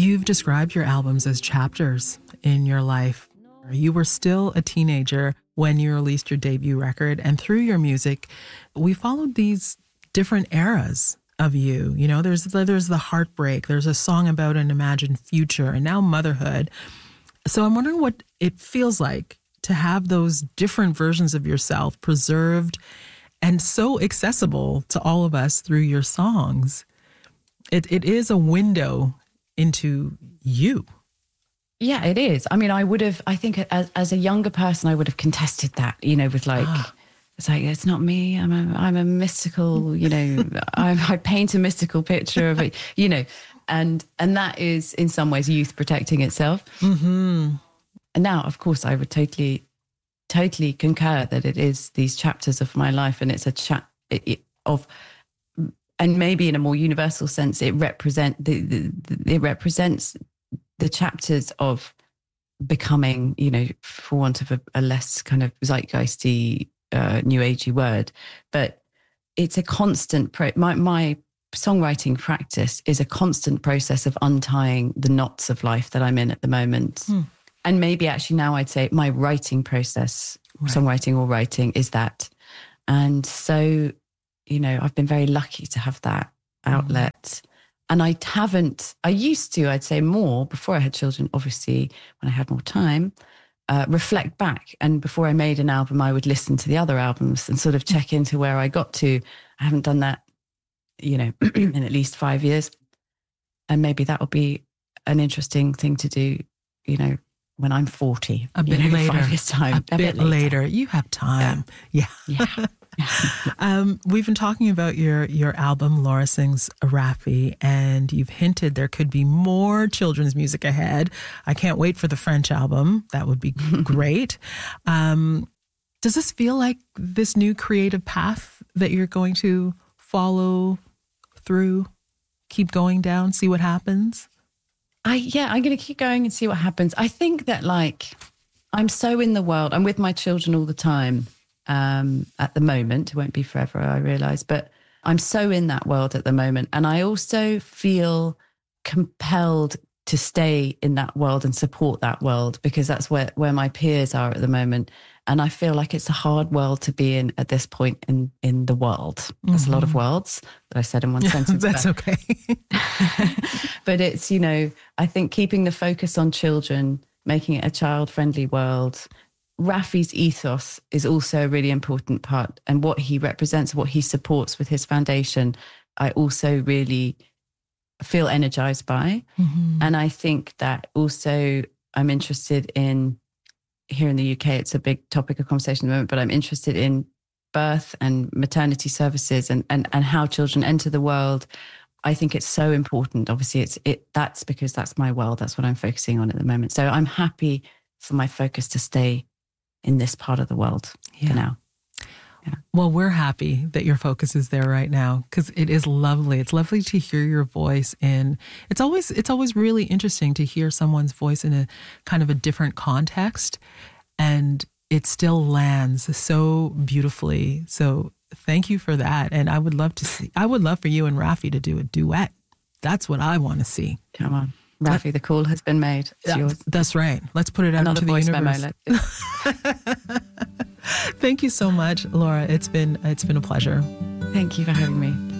You've described your albums as chapters in your life. You were still a teenager when you released your debut record, and through your music, we followed these different eras of you. You know, there's the heartbreak, there's a song about an imagined future, and now motherhood. So I'm wondering what it feels like to have those different versions of yourself preserved and so accessible to all of us through your songs. It is a window into you. Yeah, it is. I mean, I think as a younger person, I would have contested that, you know, with like, it's like, it's not me. I'm a mystical, you know, I paint a mystical picture of it, you know, and that is in some ways youth protecting itself. Mm-hmm. And now, of course, I would totally concur that it is these chapters of my life, and it's a and maybe in a more universal sense, it represents the chapters of becoming, you know, for want of a less kind of zeitgeisty, new agey word, but it's a constant. My songwriting practice is a constant process of untying the knots of life that I'm in at the moment. And maybe actually now I'd say my writing process, right, songwriting or writing, is that. And so, you know, I've been very lucky to have that outlet. And I used to, I'd say more before I had children, obviously, when I had more time, reflect back. And before I made an album, I would listen to the other albums and sort of check into where I got to. I haven't done that, you know, in at least 5 years. And maybe that will be an interesting thing to do, you know, when I'm 40. A bit later. 5 years' time. A bit later. You have time. Yeah. We've been talking about your album, Laura Sings Raffi, and you've hinted there could be more children's music ahead. I can't wait for the French album. That would be great. Does this feel like this new creative path that you're going to follow through, keep going down, see what happens? I'm going to keep going and see what happens. I think that, like, I'm so in the world. I'm with my children all the time. At the moment, it won't be forever, I realize, but I'm so in that world at the moment. And I also feel compelled to stay in that world and support that world, because that's where my peers are at the moment. And I feel like it's a hard world to be in at this point in the world. There's a lot of worlds that I said in one sentence. That's okay. But it's, you know, I think keeping the focus on children, making it a child-friendly world. Raffi's ethos is also a really important part, and what he represents, what he supports with his foundation, I also really feel energized by. And I think that also I'm interested in, here in the UK, it's a big topic of conversation at the moment, but I'm interested in birth and maternity services and how children enter the world. I think it's so important. Obviously, that's because that's my world. That's what I'm focusing on at the moment. So I'm happy for my focus to stay in this part of the world for now. Yeah. Well, we're happy that your focus is there right now, because it is lovely. It's lovely to hear your voice, and it's always really interesting to hear someone's voice in a kind of a different context, and it still lands so beautifully. So thank you for that. And I would love for you and Raffi to do a duet. That's what I want to see. Come on. Raffi, the call has been made. It's yours. That's right. Let's put it out into the universe. Memo. Thank you so much, Laura. It's been a pleasure. Thank you for having me.